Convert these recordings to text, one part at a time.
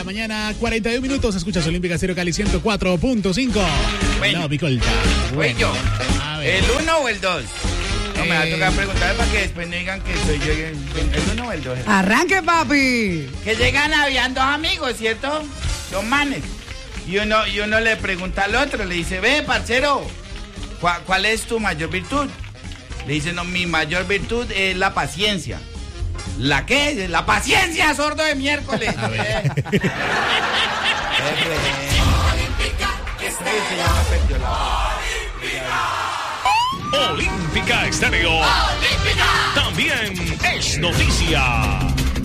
mañana, 41 minutos. Escuchas Olímpica Estéreo Cali 104.5. Bueno. No, Picolta. Bueno, yo. ¿El 1 o el 2? No, me va a tocar preguntar para que después no digan que soy yo. ¿El 1 o el 2? Arranque, papi. Que llegan, habían dos amigos, ¿cierto? Dos manes. Y uno le pregunta al otro, le dice, ve, parcero, ¿cuál es tu mayor virtud? Le dice, no, mi mayor virtud es la paciencia. ¿La qué? La paciencia, sordo de miércoles. A ver. Olímpica Estéreo. Olímpica. También es noticia.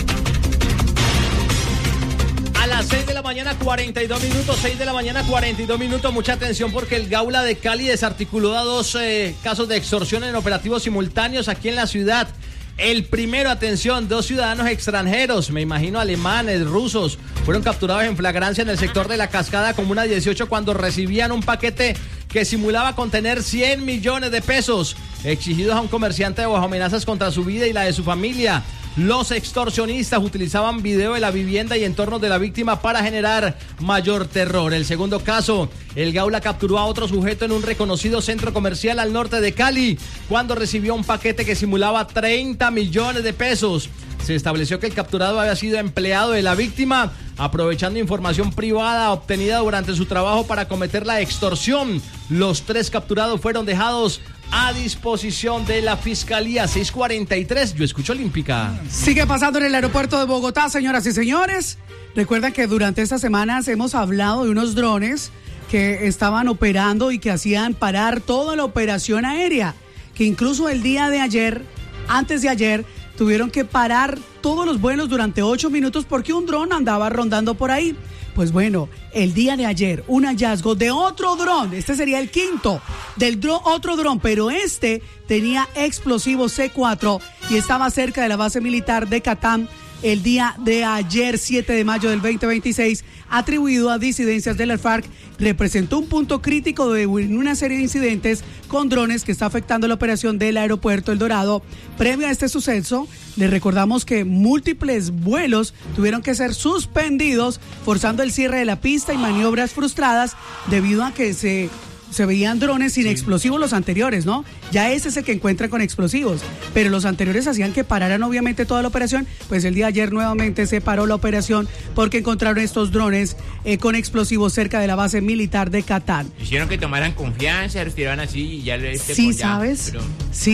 A las 6 de la mañana, 42 minutos, 6 de la mañana, 42 minutos. Mucha atención porque el Gaula de Cali desarticuló a dos casos de extorsión en operativos simultáneos aquí en la ciudad. El primero, atención, dos ciudadanos extranjeros, me imagino alemanes, rusos, fueron capturados en flagrancia en el sector de la Cascada, Comuna 18, cuando recibían un paquete que simulaba contener 100 millones de pesos, exigidos a un comerciante bajo amenazas contra su vida y la de su familia. Los extorsionistas utilizaban video de la vivienda y entornos de la víctima para generar mayor terror. El segundo caso, el Gaula capturó a otro sujeto en un reconocido centro comercial al norte de Cali, cuando recibió un paquete que simulaba 30 millones de pesos. Se estableció que el capturado había sido empleado de la víctima, aprovechando información privada obtenida durante su trabajo para cometer la extorsión. Los tres capturados fueron dejados a disposición de la Fiscalía. 6:43, yo escucho Olímpica. Sigue pasando en el aeropuerto de Bogotá, señoras y señores. Recuerdan que durante estas semanas hemos hablado de unos drones que estaban operando y que hacían parar toda la operación aérea, que incluso el día de ayer, antes de ayer, tuvieron que parar todos los vuelos durante 8 minutos porque un dron andaba rondando por ahí. Pues bueno, el día de ayer, un hallazgo de otro dron, este sería el quinto del otro dron, pero este tenía explosivo C4 y estaba cerca de la base militar de Catán el día de ayer, 7 de mayo del 2026, atribuido a disidencias de las FARC, representó un punto crítico de una serie de incidentes con drones que está afectando la operación del aeropuerto El Dorado. Previo a este suceso, les recordamos que múltiples vuelos tuvieron que ser suspendidos, forzando el cierre de la pista y maniobras frustradas debido a que se veían drones sin explosivos los anteriores, ¿no? Ya ese es el que encuentran con explosivos, pero los anteriores hacían que pararan obviamente toda la operación. Pues el día de ayer nuevamente se paró la operación porque encontraron estos drones con explosivos cerca de la base militar de Catán. Hicieron que tomaran confianza, se retiraban así y ya le... Sí, ¿sabes? Pero...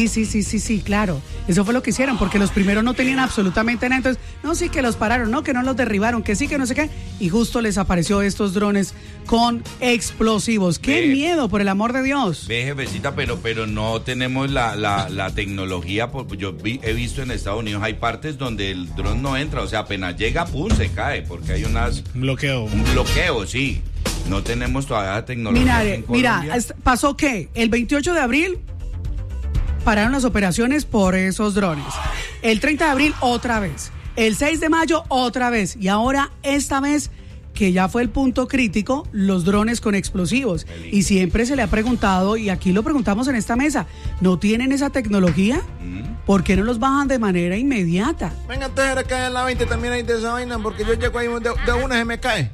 Sí, claro. Eso fue lo que hicieron, porque los primeros no tenían absolutamente nada. Entonces, no, sí que los pararon, no, que no los derribaron, que sí, que no sé qué. Y justo les apareció estos drones con explosivos. ¡Qué miedo, por el amor de Dios! Ve, jefecita, pero no tenemos la tecnología. Yo he visto en Estados Unidos, hay partes donde el dron no entra. O sea, apenas llega, ¡pum!, se cae, porque hay un bloqueo, sí. No tenemos todavía la tecnología. Mira, ¿pasó qué? El 28 de abril pararon las operaciones por esos drones. El 30 de abril otra vez. El 6 de mayo otra vez. Y ahora esta vez, que ya fue el punto crítico, los drones con explosivos. Y siempre se le ha preguntado, y aquí lo preguntamos en esta mesa, ¿no tienen esa tecnología? ¿Por qué no los bajan de manera inmediata? Venga, entonces ahora cae en la 20 también hay de esa vaina, porque yo llego ahí de una se me cae.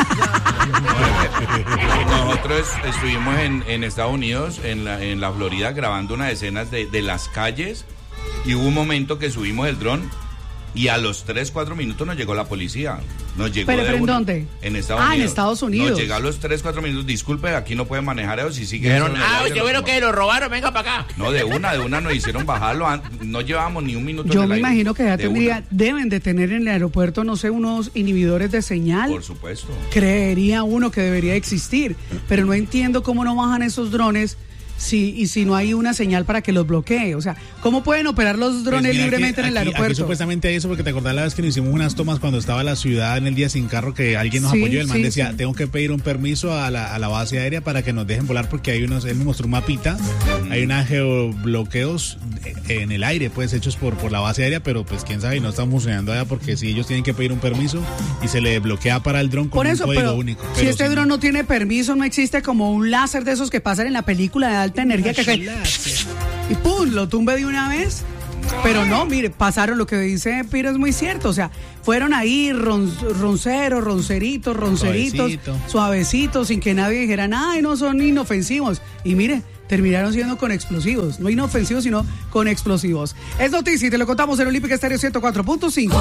Nosotros estuvimos en Estados Unidos, en la Florida, grabando unas escenas de las calles, y hubo un momento que subimos el dron y a los 3-4 minutos nos llegó la policía. Nos llegó ¿Pero en dónde? En Estados Unidos. En Estados Unidos. Nos llegó a los 3-4 minutos. Disculpe, aquí no pueden manejar eso. Si sigue yo veo que lo robaron, venga para acá. No, de una nos hicieron bajarlo. No llevábamos ni un minuto. Yo me imagino que ya deben de tener en el aeropuerto, no sé, unos inhibidores de señal. Por supuesto. Creería uno que debería existir. Pero no entiendo cómo no bajan esos drones. Si no hay una señal para que los bloquee. O sea, ¿cómo pueden operar los drones libremente en el aeropuerto? Aquí supuestamente hay eso, porque te acordás la vez que nos hicimos unas tomas cuando estaba la ciudad en el día sin carro, que alguien nos apoyó y el man decía, tengo que pedir un permiso a la base aérea para que nos dejen volar, porque hay él me mostró un mapita, hay unos geobloqueos en el aire, pues hechos por la base aérea, pero pues quién sabe, no están funcionando allá, porque si ellos tienen que pedir un permiso y se le bloquea para el dron con un código único. Si este dron no tiene permiso, no existe como un láser de esos que pasan en la película de alta energía que cae y ¡pum!, lo tumbe de una vez. Pero no, mire, pasaron lo que dice Piro, es muy cierto. O sea, fueron ahí ronceritos, suavecitos, sin que nadie dijera nada, y no son inofensivos. Y mire, terminaron siendo con explosivos. No inofensivos, sino con explosivos. Es noticia y te lo contamos en Olímpica Estéreo 104.5.